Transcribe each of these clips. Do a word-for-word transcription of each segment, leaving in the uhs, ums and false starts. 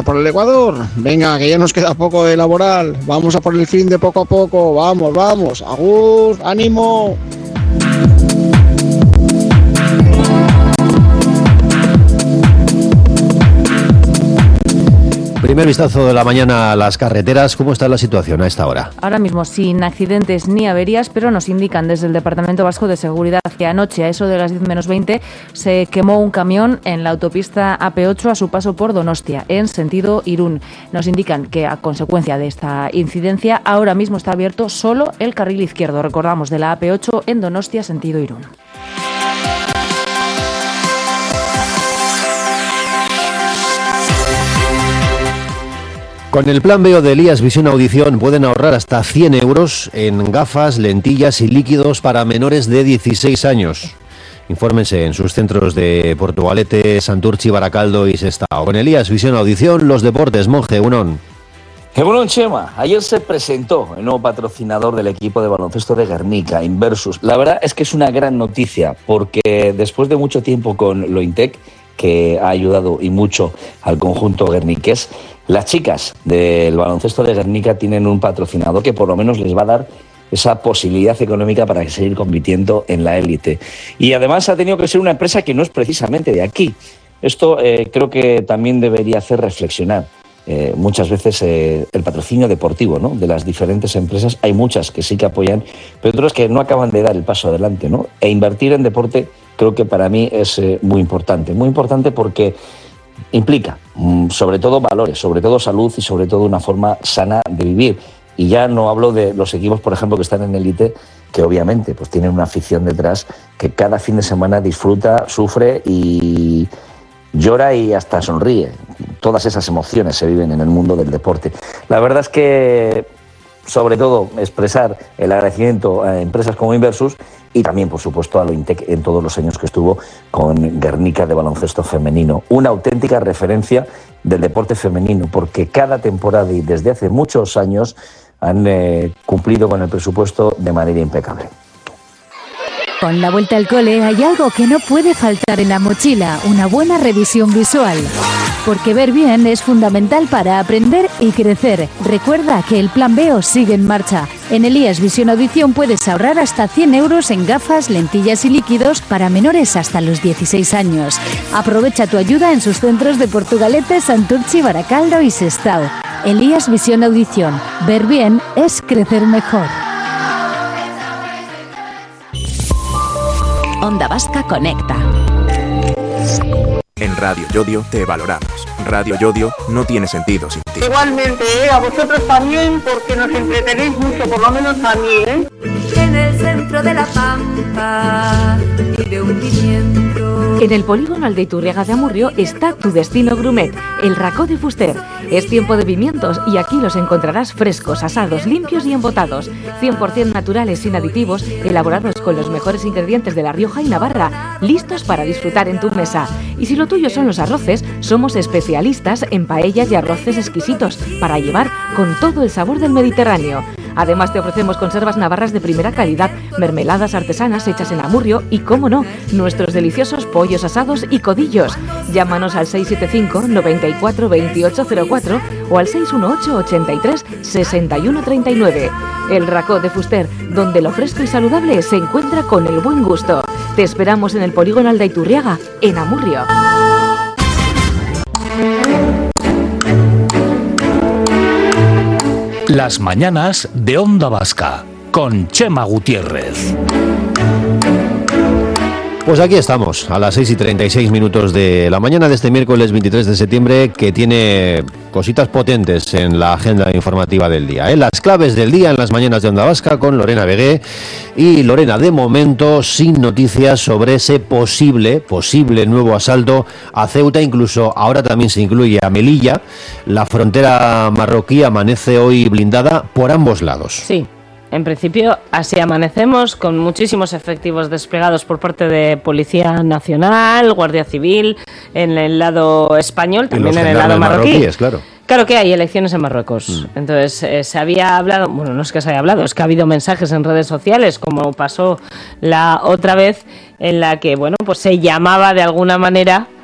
por el Ecuador. Venga, que ya nos queda poco de laboral. Vamos a por el fin de poco a poco. Vamos, vamos. Agur, ánimo. Primer vistazo de la mañana a las carreteras. ¿Cómo está la situación a esta hora? Ahora mismo sin accidentes ni averías, pero nos indican desde el Departamento Vasco de Seguridad que anoche, a eso de las diez menos veinte, se quemó un camión en la autopista A P ocho a su paso por Donostia, en sentido Irún. Nos indican que a consecuencia de esta incidencia, ahora mismo está abierto solo el carril izquierdo, recordamos, de la A P ocho en Donostia, sentido Irún. Con el plan B O de Elías Visión Audición pueden ahorrar hasta cien euros en gafas, lentillas y líquidos para menores de dieciséis años. Infórmense en sus centros de Portugalete, Santurchi, Baracaldo y Sestao. Con Elías Visión Audición, los deportes. Monje, unón. Egunon, Chema. Ayer se presentó el nuevo patrocinador del equipo de baloncesto de Guernica, Inversus. La verdad es que es una gran noticia porque después de mucho tiempo con Lointec, que ha ayudado y mucho al conjunto guerniqués, las chicas del baloncesto de Guernica tienen un patrocinador que por lo menos les va a dar esa posibilidad económica para seguir compitiendo en la élite. Y además ha tenido que ser una empresa que no es precisamente de aquí. Esto eh, creo que también debería hacer reflexionar. Eh, muchas veces eh, el patrocinio deportivo, ¿no?, de las diferentes empresas, hay muchas que sí que apoyan, pero otras que no acaban de dar el paso adelante, ¿no? E invertir en deporte creo que para mí es eh, muy importante, muy importante porque implica mmm, sobre todo valores, sobre todo salud y sobre todo una forma sana de vivir. Y ya no hablo de los equipos, por ejemplo, que están en élite, que obviamente pues tienen una afición detrás que cada fin de semana disfruta, sufre y llora y hasta sonríe. Todas esas emociones se viven en el mundo del deporte. La verdad es que, sobre todo, expresar el agradecimiento a empresas como Inversus y también, por supuesto, a Lointec en todos los años que estuvo con Guernica de baloncesto femenino. Una auténtica referencia del deporte femenino, porque cada temporada y desde hace muchos años han eh, cumplido con el presupuesto de manera impecable. Con la vuelta al cole hay algo que no puede faltar en la mochila, una buena revisión visual. Porque ver bien es fundamental para aprender y crecer. Recuerda que el Plan B O sigue en marcha. En Elías Visión Audición puedes ahorrar hasta cien euros en gafas, lentillas y líquidos para menores hasta los dieciséis años. Aprovecha tu ayuda en sus centros de Portugalete, Santurchi, Baracaldo y Sestao. Elías Visión Audición. Ver bien es crecer mejor. Onda Vasca Conecta. En Radio Yodio te valoramos. Radio Yodio no tiene sentido sin ti. Igualmente, ¿eh? A vosotros también, porque nos entretenéis mucho, por lo menos a mí, ¿eh? En el centro de la pampa vive un pimiento. En el polígono Aldeiturriaga de Amurrio está tu destino Grumet, el Racó de Fuster. Es tiempo de pimientos y aquí los encontrarás frescos, asados, limpios y embotados. cien por ciento naturales, sin aditivos, elaborados con los mejores ingredientes de La Rioja y Navarra, listos para disfrutar en tu mesa. Y si lo tuyo son los arroces, somos especialistas en paellas y arroces exquisitos para llevar con todo el sabor del Mediterráneo. Además te ofrecemos conservas navarras de primera calidad, mermeladas artesanas hechas en Amurrio y, cómo no, nuestros deliciosos pollos asados y codillos. Llámanos al seis siete cinco, noventa y cuatro, veintiocho cero cuatro o al seis uno ocho, ochenta y tres, sesenta y uno treinta y nueve. El Racó de Fuster, donde lo fresco y saludable se encuentra con el buen gusto. Te esperamos en el polígono Aldeiturriaga, en Amurrio. Las mañanas de Onda Vasca, con Chema Gutiérrez. Pues aquí estamos, a las seis y treinta y seis minutos de la mañana de este miércoles veintitrés de septiembre, que tiene cositas potentes en la agenda informativa del día, ¿eh? Las claves del día en las mañanas de Onda Vasca con Lorena Vegué. Y Lorena, de momento, sin noticias sobre ese posible, posible nuevo asalto a Ceuta, incluso ahora también se incluye a Melilla. La frontera marroquí amanece hoy blindada por ambos lados. Sí. En principio, así amanecemos, con muchísimos efectivos desplegados por parte de Policía Nacional, Guardia Civil, en el lado español, también en el lado marroquí. Claro. Claro que hay elecciones en Marruecos. Mm. Entonces, eh, se había hablado, bueno, no es que se haya hablado, es que ha habido mensajes en redes sociales, como pasó la otra vez, en la que, bueno, pues se llamaba de alguna manera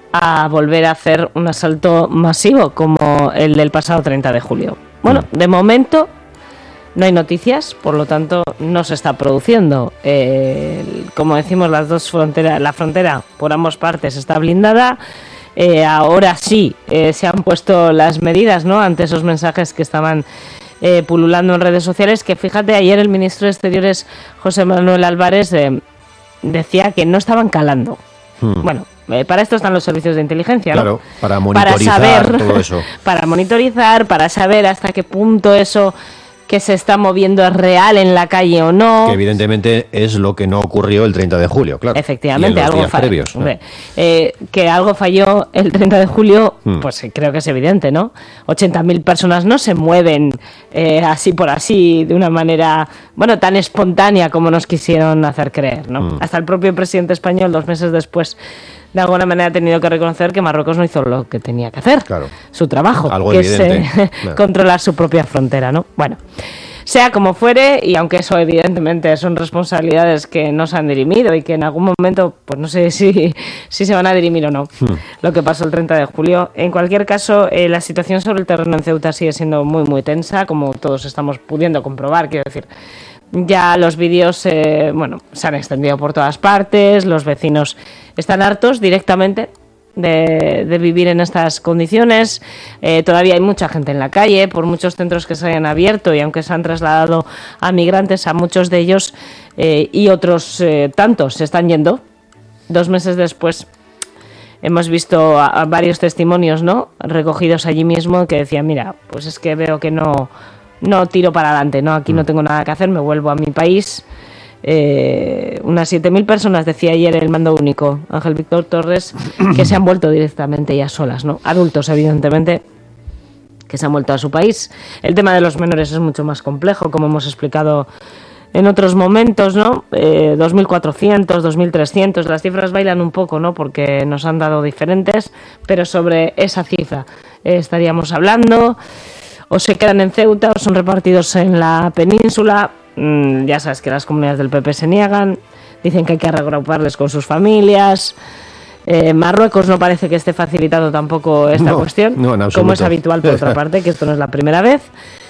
a volver a hacer un asalto masivo como el del pasado treinta de julio. Bueno, de momento no hay noticias, por lo tanto no se está produciendo. Eh, como decimos, las dos fronteras, la frontera por ambas partes está blindada. Eh, ahora sí eh, se han puesto las medidas, ¿no?, ante esos mensajes que estaban eh, pululando en redes sociales. Que fíjate, ayer el ministro de Exteriores, José Manuel Álvarez, eh, decía que no estaban calando. Hmm. Bueno, eh, para esto están los servicios de inteligencia, ¿no? Claro, para monitorizar para saber, todo eso. Para monitorizar, para saber hasta qué punto eso que se está moviendo es real en la calle o no. Que evidentemente es lo que no ocurrió el treinta de julio, claro. Efectivamente, y en los algo días previos, ¿no? eh, que algo falló el treinta de julio, hmm. pues creo que es evidente, ¿no? ochenta mil personas no se mueven eh, así por así, de una manera, bueno, tan espontánea como nos quisieron hacer creer, ¿no? Hmm. Hasta el propio presidente español, dos meses después, de alguna manera ha tenido que reconocer que Marruecos no hizo lo que tenía que hacer, claro, su trabajo, algo que evidente. es eh, claro. controlar su propia frontera, ¿no? Bueno, sea como fuere, y aunque eso evidentemente son responsabilidades que no se han dirimido y que en algún momento, pues no sé si, si se van a dirimir o no, hmm. lo que pasó el treinta de julio. En cualquier caso, eh, la situación sobre el terreno en Ceuta sigue siendo muy, muy tensa, como todos estamos pudiendo comprobar, quiero decir. Ya los vídeos eh, bueno, se han extendido por todas partes, los vecinos están hartos directamente de, de vivir en estas condiciones. Eh, todavía hay mucha gente en la calle, por muchos centros que se hayan abierto, y aunque se han trasladado a migrantes, a muchos de ellos eh, y otros eh, tantos se están yendo. Dos meses después hemos visto a, a varios testimonios, ¿no?, recogidos allí mismo, que decían, mira, pues es que veo que no... no tiro para adelante, no, aquí no tengo nada que hacer, me vuelvo a mi país. Eh, unas siete mil personas, decía ayer el mando único, Ángel Víctor Torres, que se han vuelto directamente ya solas, ¿no? Adultos, evidentemente, que se han vuelto a su país. El tema de los menores es mucho más complejo, como hemos explicado en otros momentos, ¿no? Eh, dos mil cuatrocientos, dos mil trescientos, las cifras bailan un poco, ¿no?, porque nos han dado diferentes, pero sobre esa cifra eh, estaríamos hablando. O se quedan en Ceuta o son repartidos en la península. Mm, ya sabes que las comunidades del P P se niegan, dicen que hay que reagruparles con sus familias. Eh, Marruecos no parece que esté facilitando tampoco esta no, cuestión, no, en absoluto. Como es habitual por otra parte, que esto no es la primera vez.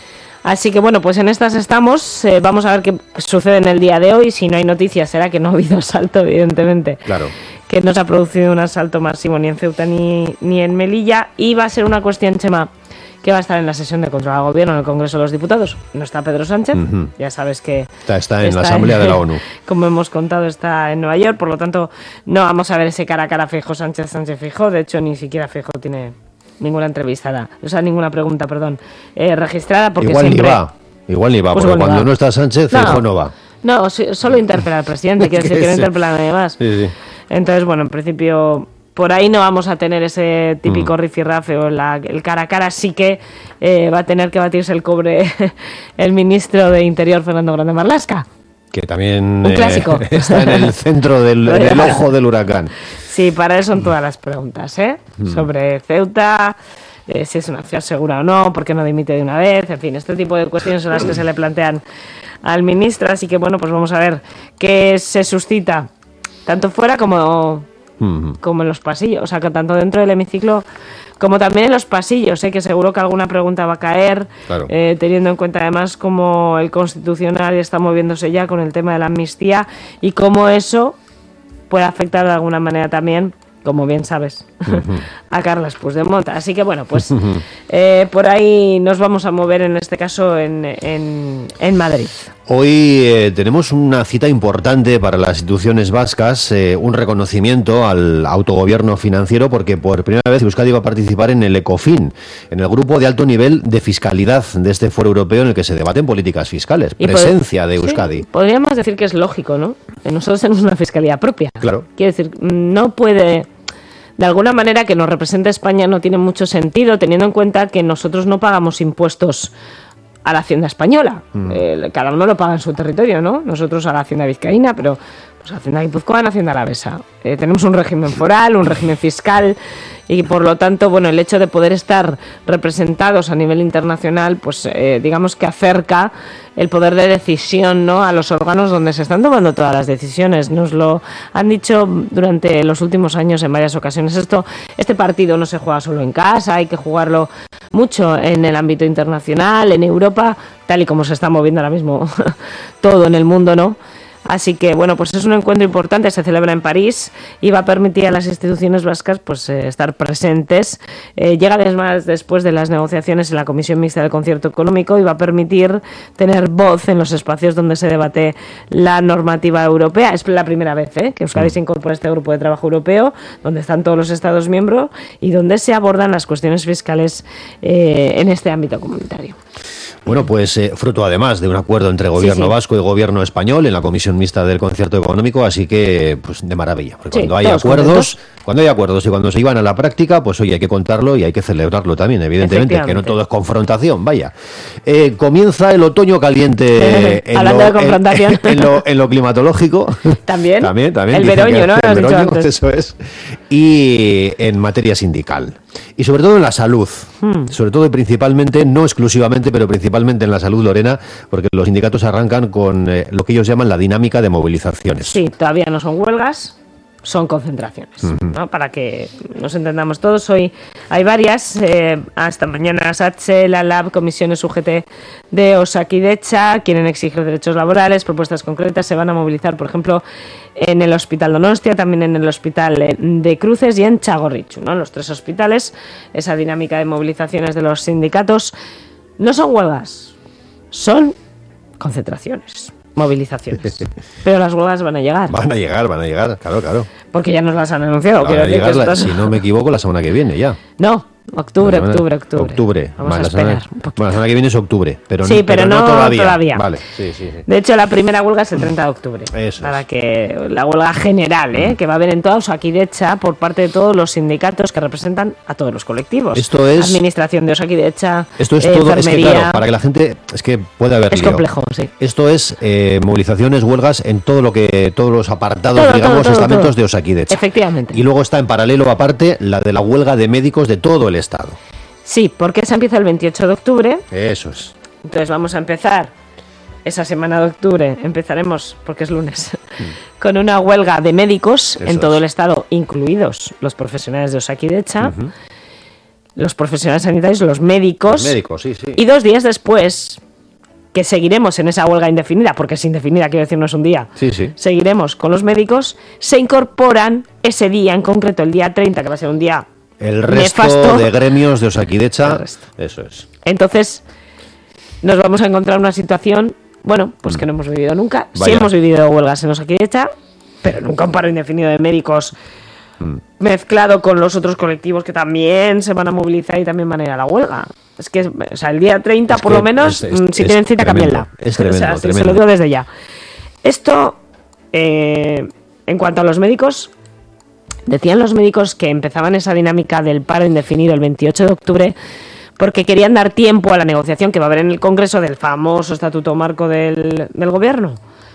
Así que bueno, pues en estas estamos. Eh, vamos a ver qué sucede en el día de hoy. Si no hay noticias, será que no ha habido asalto, evidentemente. Claro. Que no se ha producido un asalto masivo ni en Ceuta ni, ni en Melilla. Y va a ser una cuestión, Chema, que va a estar en la sesión de control al gobierno en el Congreso de los Diputados. No está Pedro Sánchez, uh-huh. ya sabes que está, está en está la Asamblea en, de la ONU. Como hemos contado, está en Nueva York, por lo tanto no vamos a ver ese cara a cara Feijóo Sánchez Sánchez Feijóo. De hecho, ni siquiera Feijóo tiene ninguna entrevistada, o sea, ninguna pregunta, perdón, eh, registrada, porque igual siempre... ni va, igual ni va, pues porque igual cuando va. no está Sánchez, no, Feijóo no va. No, solo interpela al presidente, quiere decir que no interpela a nadie más. Sí, sí. Entonces, bueno, en principio... por ahí no vamos a tener ese típico mm. rifirrafe o la, el cara a cara. Sí que eh, va a tener que batirse el cobre el ministro de Interior, Fernando Grande Marlaska. Que también un clásico. Eh, está en el centro del, en el ojo del huracán. Sí, para él son todas las preguntas, ¿eh? Mm. Sobre Ceuta, eh, si es una ciudad segura o no, por qué no dimite de una vez, en fin, este tipo de cuestiones son las que se le plantean al ministro. Así que bueno, pues vamos a ver qué se suscita, tanto fuera como... como en los pasillos, o sea, que tanto dentro del hemiciclo como también en los pasillos, ¿eh? Que seguro que alguna pregunta va a caer, claro. eh, teniendo en cuenta además cómo el Constitucional está moviéndose ya con el tema de la amnistía y cómo eso puede afectar de alguna manera también, como bien sabes, uh-huh. a Carles Puigdemont. Así que bueno, pues uh-huh. eh, por ahí nos vamos a mover en este caso en, en, en Madrid. Hoy eh, tenemos una cita importante para las instituciones vascas, eh, un reconocimiento al autogobierno financiero, porque por primera vez Euskadi va a participar en el ECOFIN, en el grupo de alto nivel de fiscalidad de este foro europeo en el que se debaten políticas fiscales, y presencia pod- de Euskadi. Sí, podríamos decir que es lógico, ¿no? Nosotros tenemos una fiscalía propia. Claro. Quiero decir, no puede... De alguna manera que nos represente España no tiene mucho sentido, teniendo en cuenta que nosotros no pagamos impuestos a la Hacienda española. Mm. Eh, cada uno lo paga en su territorio, ¿no? Nosotros a la Hacienda vizcaína, pero pues pues Hacienda guipuzcoana, Hacienda alavesa. Eh, tenemos un régimen foral, un régimen fiscal y por lo tanto, bueno, el hecho de poder estar representados a nivel internacional, pues eh, digamos que acerca el poder de decisión, ¿no?, a los órganos donde se están tomando todas las decisiones. Nos lo han dicho durante los últimos años en varias ocasiones. Esto, este partido no se juega solo en casa, hay que jugarlo mucho en el ámbito internacional, en Europa, tal y como se está moviendo ahora mismo todo en el mundo, ¿no? Así que, bueno, pues es un encuentro importante, se celebra en París y va a permitir a las instituciones vascas pues eh, estar presentes. Eh, llega además después de las negociaciones en la Comisión Mixta del Concierto Económico y va a permitir tener voz en los espacios donde se debate la normativa europea. Es la primera vez ¿eh? que Euskadi se incorpora a este grupo de trabajo europeo, donde están todos los Estados miembros y donde se abordan las cuestiones fiscales eh, en este ámbito comunitario. Bueno, pues eh, fruto además de un acuerdo entre gobierno sí, sí. vasco y gobierno español en la Comisión Mixta del Concierto Económico, así que pues de maravilla, porque sí, cuando hay acuerdos, contentos. cuando hay acuerdos y cuando se iban a la práctica, pues hoy hay que contarlo y hay que celebrarlo también, evidentemente, que no todo es confrontación, vaya. Eh, comienza el otoño caliente en, Hablando lo, de confrontación. En, en, lo, en lo climatológico. ¿También? también, también. El veroño, ¿no? El veroño, eso es. Y en materia sindical. Y sobre todo en la salud, hmm. sobre todo y principalmente, no exclusivamente, pero principalmente en la salud, Lorena, porque los sindicatos arrancan con eh, lo que ellos llaman la dinámica de movilizaciones. Sí, todavía no son huelgas, son concentraciones, uh-huh. ¿no? Para que nos entendamos todos. Hoy hay varias, eh, hasta mañana SATSE, la LAB, comisiones U G T de Osakidecha, quieren exigir derechos laborales, propuestas concretas, se van a movilizar, por ejemplo, en el Hospital Donostia, también en el Hospital de Cruces y en Txagorritxu, ¿no? Los tres hospitales, esa dinámica de movilizaciones de los sindicatos no son huelgas, son concentraciones, movilizaciones. Pero las huelgas van a llegar. Van a llegar, van a llegar, claro, claro. Porque ya nos las han anunciado. Van a llegar, la, si no me equivoco, la semana que viene ya. No, octubre, semana, octubre, octubre. Octubre. Vamos Vale, a esperar la semana, un poquito. Bueno, la semana que viene es octubre, pero, sí, no, pero, pero no, no todavía. todavía. Vale, sí, sí, sí. De hecho, la primera huelga es el treinta de octubre. Eso para es. que la huelga general, ¿eh? que va a haber en toda Osakidecha por parte de todos los sindicatos que representan a todos los colectivos. Esto es Administración de Osakidecha, Esto es eh, todo, enfermería. Es que claro, para que la gente, es que puede haber Es lío. complejo, sí. Esto es eh, movilizaciones, huelgas en todo lo que, todos los apartados, todo, digamos, todo, todo, estamentos todo. de Osakidecha. Efectivamente. Y luego está en paralelo, aparte, la de la huelga de médicos de todo el Estado. Sí, porque esa empieza el veintiocho de octubre. Eso es. Entonces vamos a empezar esa semana de octubre, empezaremos, porque es lunes, mm. con una huelga de médicos Eso en todo es. el Estado, incluidos los profesionales de Osakidecha, uh-huh. los profesionales sanitarios, los médicos. Los médicos, sí, sí. Y dos días después, que seguiremos en esa huelga indefinida, porque es indefinida, quiero decir, no es un día. Sí, sí. Seguiremos con los médicos, se incorporan ese día, en concreto el día treinta, que va a ser un día El resto nefasto. de gremios de Osakidecha, eso es. Entonces, nos vamos a encontrar una situación, bueno, pues que no hemos vivido nunca. Vaya. Sí hemos vivido huelgas en Osakidecha, pero nunca un paro indefinido de médicos mm. mezclado con los otros colectivos que también se van a movilizar y también van a ir a la huelga. Es que, o sea, el día treinta, es por lo menos, es, es, si tienen cita, cámbienla. Es tremendo, o sea, tremendo. Se lo digo desde ya. Esto, eh, en cuanto a los médicos, decían los médicos que empezaban esa dinámica del paro indefinido el veintiocho de octubre porque querían dar tiempo a la negociación que va a haber en el Congreso del famoso Estatuto Marco del, del Gobierno.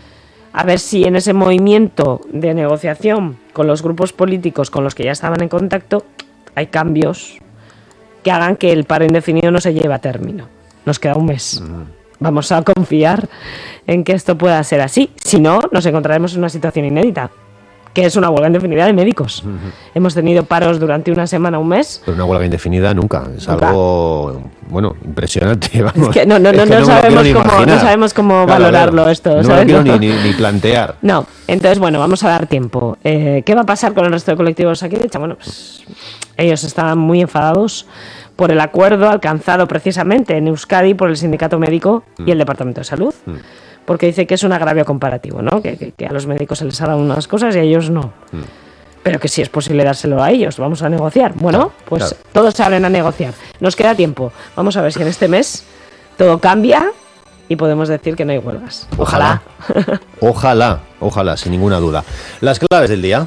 A ver si en ese movimiento de negociación con los grupos políticos con los que ya estaban en contacto hay cambios que hagan que el paro indefinido no se lleve a término. Nos queda un mes. Uh-huh. Vamos a confiar en que esto pueda ser así. Si no, nos encontraremos en una situación inédita, que es una huelga indefinida de médicos. Uh-huh. Hemos tenido paros durante una semana, un mes. Pero una huelga indefinida nunca. Es ¿Nunca? Algo, bueno, impresionante. Vamos. Es que no, no, no, es que no, no, sabemos, cómo, cómo, no sabemos cómo claro, valorarlo claro. esto. No ¿sabes? lo quiero ni, ni, ni plantear. No, entonces, bueno, vamos a dar tiempo. Eh, ¿Qué va a pasar con el resto de colectivos aquí? De hecho, bueno, pues ellos estaban muy enfadados por el acuerdo alcanzado precisamente en Euskadi por el Sindicato Médico mm. y el Departamento de Salud. Mm. Porque dice que es un agravio comparativo, ¿no? Que, que, que a los médicos se les ha dado unas cosas y a ellos no. Mm. Pero que si es posible dárselo a ellos, vamos a negociar. Bueno, claro, pues claro. todos se abren a negociar. Nos queda tiempo. Vamos a ver si en este mes todo cambia y podemos decir que no hay huelgas. Ojalá. Ojalá, ojalá, ojalá, sin ninguna duda. Las claves del día.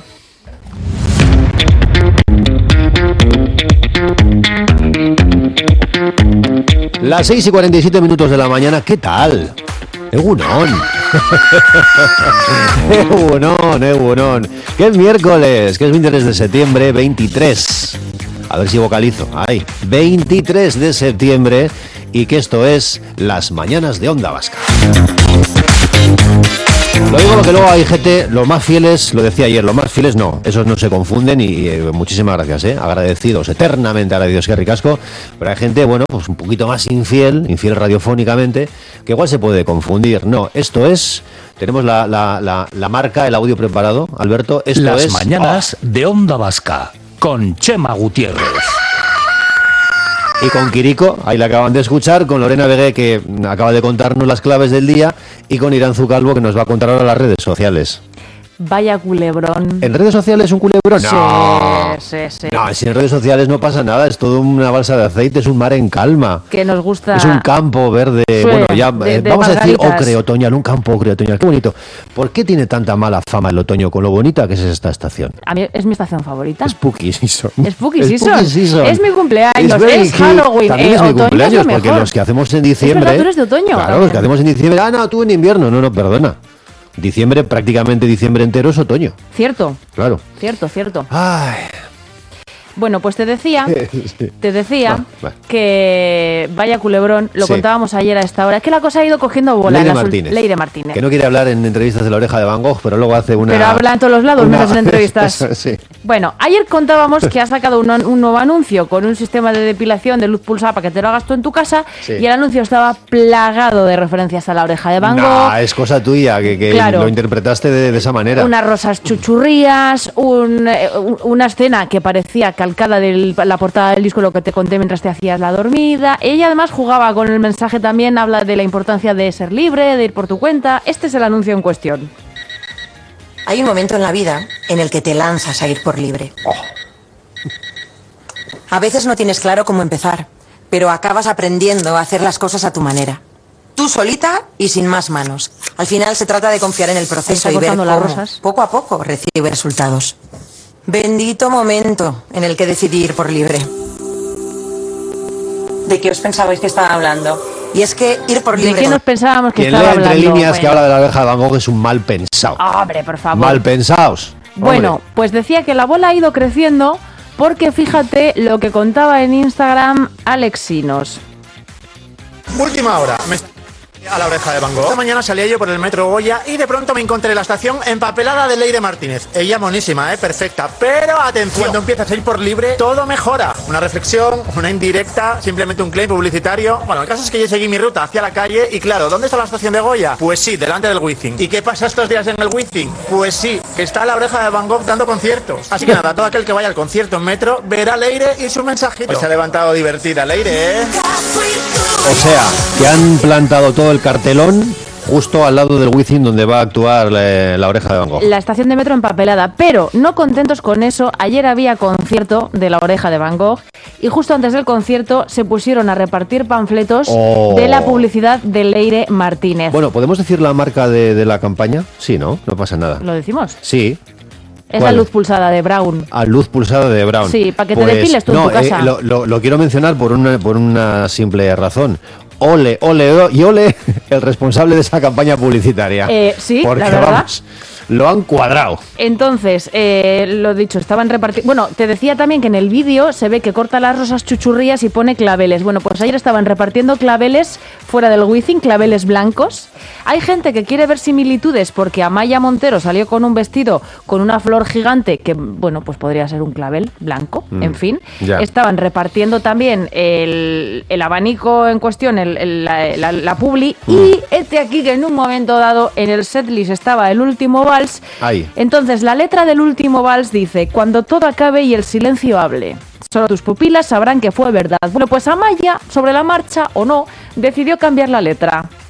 Las seis y cuarenta y siete minutos de la mañana, ¿qué tal? Egunon. Egunon, egunon. Que es miércoles, que es veintitrés de septiembre, veintitrés. A ver si vocalizo. Ahí, veintitrés de septiembre. Y que esto es Las Mañanas de Onda Vasca. Lo digo porque luego hay gente, los más fieles, lo decía ayer, los más fieles no, esos no se confunden y eh, muchísimas gracias, eh, agradecidos, eternamente agradecidos, que ricasco, pero hay gente, bueno, pues un poquito más infiel, infiel radiofónicamente, que igual se puede confundir. No, esto es, tenemos la, la, la, la marca, el audio preparado, Alberto, esto Las es... Mañanas oh. de Onda Vasca, con Chema Gutiérrez. Y con Quirico, ahí la acaban de escuchar, con Lorena Vegué, que acaba de contarnos las claves del día, y con Iranzu Calvo, que nos va a contar ahora las redes sociales. Vaya culebrón. ¿En redes sociales un culebrón? No, sí, sí, sí. No, si en redes sociales no pasa nada, es todo una balsa de aceite, es un mar en calma. Que nos gusta. Es un campo verde, sí, bueno, ya de, eh, de vamos margaritas. a decir ocre otoñal, un campo ocre otoñal, qué bonito. ¿Por qué tiene tanta mala fama el otoño con lo bonita que es esta estación? A mí es mi estación favorita. Spooky Season. Spooky Season. Spooky Season. Es mi cumpleaños, es, es Halloween. También eh, es mi otoño cumpleaños, es lo porque mejor. los que hacemos en diciembre... Es verdad, tú eres de otoño. Claro, los que hacemos en diciembre... Ah, no, tú en invierno. No, no, perdona. Diciembre, prácticamente diciembre entero es otoño. Cierto. Claro. Cierto, cierto. Ay. Bueno, pues te decía, sí. te decía Ah, vale. que vaya culebrón, lo Sí. contábamos ayer a esta hora, que la cosa ha ido cogiendo bola. Leire en las ul- Martínez. Leire Martínez. Que no quiere hablar en entrevistas de La Oreja de Van Gogh, pero luego hace una... Pero habla en todos los lados, una- menos en entrevistas. sí. Bueno, ayer contábamos que ha sacado un, un nuevo anuncio con un sistema de depilación de luz pulsada para que te lo hagas tú en tu casa, Sí. y el anuncio estaba plagado de referencias a La Oreja de Van Gogh. Nah, es cosa tuya, que, que Claro. lo interpretaste de, de esa manera. Unas rosas chuchurrías, un, eh, un- una escena que parecía calcada de la portada del disco, lo que te conté mientras te hacías la dormida. Ella además jugaba con el mensaje también, habla de la importancia de ser libre, de ir por tu cuenta. Este es el anuncio en cuestión. Hay un momento en la vida en el que te lanzas a ir por libre. A veces no tienes claro cómo empezar, pero acabas aprendiendo a hacer las cosas a tu manera. Tú solita y sin más manos. Al final se trata de confiar en el proceso Ahí y está ver cortando cómo, las rosas. poco a poco, recibe resultados. Bendito momento en el que decidí ir por libre. ¿De qué os pensabais que estaba hablando? Y es que ir por ¿De libre... qué nos pensábamos que Quien estaba lea entre hablando? líneas que Bueno. habla de La Oreja de Van Gogh es un mal pensado. Hombre, por favor. Mal pensados. Bueno, Hombre. pues decía que la bola ha ido creciendo porque fíjate lo que contaba en Instagram Alexinos. Última hora. Me... A La Oreja de Van Gogh. Esta mañana salía yo por el metro Goya y de pronto me encontré la estación empapelada de Leire Martínez. Ella monísima, ¿eh? Perfecta. Pero atención, cuando empiezas a ir por libre, todo mejora. Una reflexión, una indirecta, simplemente un claim publicitario. Bueno, el caso es que yo seguí mi ruta hacia la calle y claro, ¿dónde está la estación de Goya? Pues sí, delante del Wizzing. ¿Y qué pasa estos días en el Wizzing? Pues sí, está La Oreja de Van Gogh dando conciertos. Así que nada, todo aquel que vaya al concierto en metro verá a Leire y su mensajito. Hoy se ha levantado divertida Leire, ¿eh? O sea, que han plantado todo el cartelón justo al lado del Wizzing donde va a actuar la, la Oreja de Van Gogh. La estación de metro empapelada, pero no contentos con eso, ayer había concierto de La Oreja de Van Gogh y justo antes del concierto se pusieron a repartir panfletos Oh. de la publicidad de Leire Martínez. Bueno, ¿podemos decir la marca de, de la campaña? Sí, ¿no? No pasa nada. ¿Lo decimos? Sí. Es ¿Cuál? la luz pulsada de Brown. A luz pulsada de Brown. Sí, para que te Pues, depiles tú en no, tu casa. eh, lo, lo- lo quiero mencionar por una, por una simple razón. Ole, ole, y ole el responsable de esa campaña publicitaria. Eh, sí, Porque, la verdad. vamos, lo han cuadrado. Entonces, eh, lo dicho, estaban repartiendo... Bueno, te decía también que en el vídeo se ve que corta las rosas chuchurrías y pone claveles. Bueno, pues ayer estaban repartiendo claveles fuera del Wizzing, claveles blancos. Hay gente que quiere ver similitudes porque Amaya Montero salió con un vestido con una flor gigante que, bueno, pues podría ser un clavel blanco, Mm, en fin. ya. Estaban repartiendo también el, el abanico en cuestión, el, el- la, la- la publi, Mm. y este aquí que en un momento dado en el setlist estaba el último vals. Ahí. Entonces, la letra del último vals dice: cuando todo acabe y el silencio hable, solo tus pupilas sabrán que fue verdad. Bueno, pues Amaya, sobre la marcha o no, decidió cambiar la letra.